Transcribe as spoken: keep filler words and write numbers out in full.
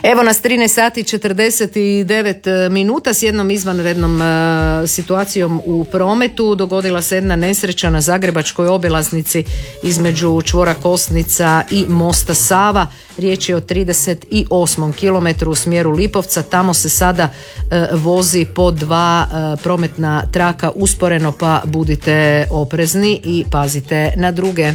Evo nas trinaest sati četrdeset devet minuta s jednom izvanrednom uh, situacijom u prometu. Dogodila se jedna nesreća na zagrebačkoj obilaznici između čvora Kosnica i mosta Sava. Riječ je o trideset osmom kilometru u smjeru Lipovca. Tamo se sada uh, vozi po dva uh, prometna traka usporeno, pa budite oprezni i pazite na druge.